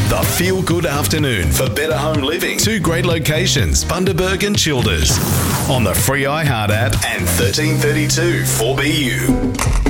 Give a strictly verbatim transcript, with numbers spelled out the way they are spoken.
The Feel Good Afternoon for better home living. Two great locations, Bundaberg and Childers. On the free iHeart app and thirteen thirty-two four B U.